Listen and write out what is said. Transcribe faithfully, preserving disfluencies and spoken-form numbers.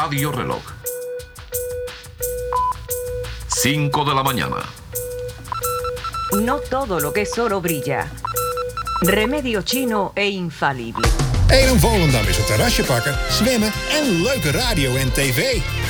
Radio Reloj. cinco de la mañana. No todo lo que es oro brilla. Remedio chino e infalible. Eden Volendam is een terrasje pakken, zwemmen en leuke radio en tv.